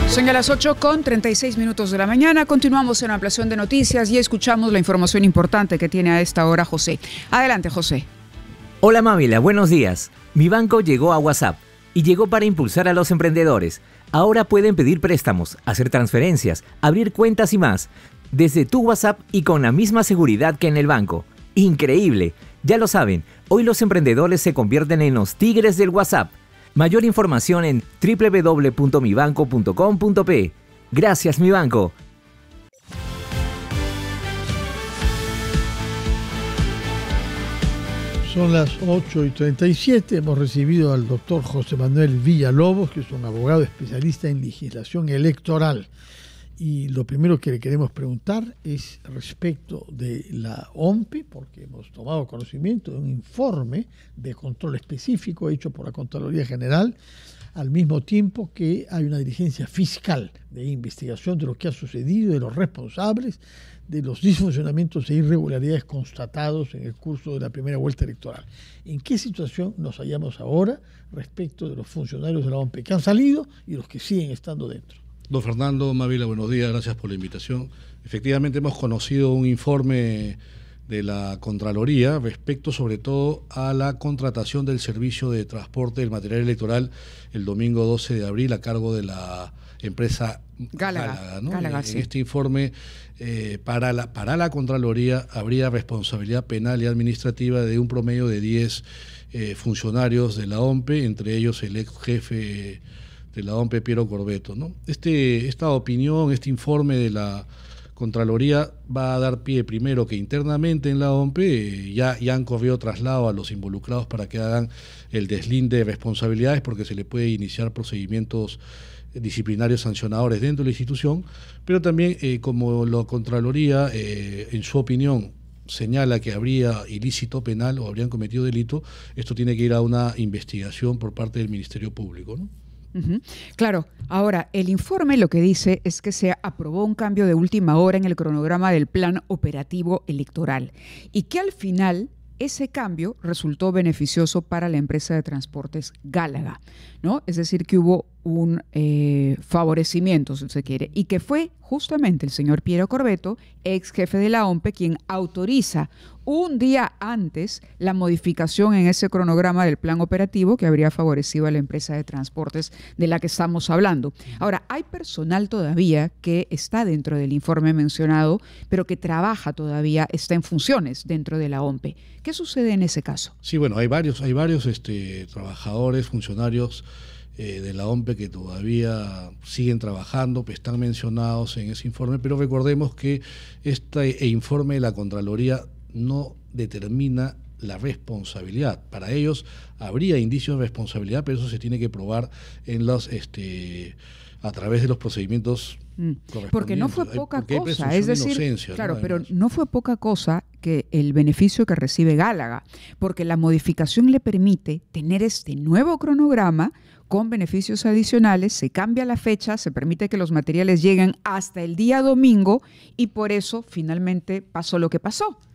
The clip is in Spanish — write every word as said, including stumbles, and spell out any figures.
Son a las ocho con treinta y seis minutos de la mañana. Continuamos en Ampliación de Noticias y escuchamos la información importante que tiene a esta hora José. Adelante, José. Hola, Mávila, buenos días. Mi banco llegó a WhatsApp y llegó para impulsar a los emprendedores. Ahora pueden pedir préstamos, hacer transferencias, abrir cuentas y más, desde tu WhatsApp y con la misma seguridad que en el banco. ¡Increíble! Ya lo saben, hoy los emprendedores se convierten en los tigres del WhatsApp. Mayor información en doble u doble u doble u punto mi banco punto com punto pe. Gracias, mi banco. Son las ocho y treinta y siete. Hemos recibido al doctor José Manuel Villalobos, que es un abogado especialista en legislación electoral. Y lo primero que le queremos preguntar es respecto de la O M P E, porque hemos tomado conocimiento de un informe de control específico hecho por la Contraloría General, al mismo tiempo que hay una diligencia fiscal de investigación de lo que ha sucedido, de los responsables, de los disfuncionamientos e irregularidades constatados en el curso de la primera vuelta electoral. ¿En qué situación nos hallamos ahora respecto de los funcionarios de la O M P E que han salido y los que siguen estando dentro? Don Fernando, Mávila, buenos días, gracias por la invitación. Efectivamente hemos conocido un informe de la Contraloría respecto sobre todo a la contratación del servicio de transporte del material electoral el domingo doce de abril a cargo de la empresa Gálaga. Gálaga, ¿no? Gálaga, en, sí. en este informe, eh, para, la, para la Contraloría habría responsabilidad penal y administrativa de un promedio de diez eh, funcionarios de la O M P E, entre ellos el ex jefe de la O M P E, Piero Corbeto, ¿no? Este, esta opinión, este informe de la Contraloría va a dar pie primero que internamente en la O M P E eh, ya, ya han corrido traslado a los involucrados para que hagan el deslinde de responsabilidades, porque se le puede iniciar procedimientos disciplinarios sancionadores dentro de la institución, pero también eh, como la Contraloría eh, en su opinión señala que habría ilícito penal o habrían cometido delito, esto tiene que ir a una investigación por parte del Ministerio Público, ¿no? Uh-huh. Claro, ahora el informe lo que dice es que se aprobó un cambio de última hora en el cronograma del plan operativo electoral y que al final ese cambio resultó beneficioso para la empresa de transportes Gálaga, ¿no? Es decir, que hubo un eh, favorecimiento, si se quiere, y que fue justamente el señor Piero Corbeto, ex jefe de la O M P E, quien autoriza un día antes la modificación en ese cronograma del plan operativo que habría favorecido a la empresa de transportes de la que estamos hablando. Ahora, hay personal todavía que está dentro del informe mencionado, pero que trabaja todavía, está en funciones dentro de la O M P E. ¿Qué sucede en ese caso? Sí, bueno, hay varios, hay varios este, trabajadores, funcionarios eh, de la O M P E que todavía siguen trabajando, pues están mencionados en ese informe, pero recordemos que este informe de la Contraloría no determina la responsabilidad. Para ellos habría indicios de responsabilidad, pero eso se tiene que probar en los, este, a través de los procedimientos mm. correspondientes. Porque no fue poca Porque cosa, es decir, claro, ¿no? pero no fue poca cosa que el beneficio que recibe Gálaga, porque la modificación le permite tener este nuevo cronograma con beneficios adicionales, se cambia la fecha, se permite que los materiales lleguen hasta el día domingo y por eso finalmente pasó lo que pasó.